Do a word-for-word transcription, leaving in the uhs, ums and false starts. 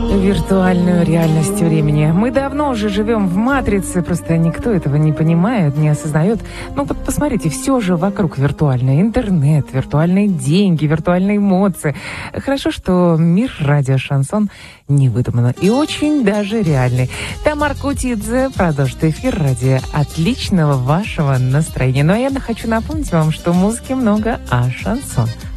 Виртуальную реальность времени. Мы давно уже живем в матрице, просто никто этого не понимает, не осознает. Ну вот посмотрите, все же вокруг виртуальное. Интернет, виртуальные деньги, виртуальные эмоции. Хорошо, что мир радио «Шансон» не выдумано и очень даже реальный. Тамара Кутидзе продолжит эфир ради отличного вашего настроения. Ну а я хочу напомнить вам, что музыки много, а шансон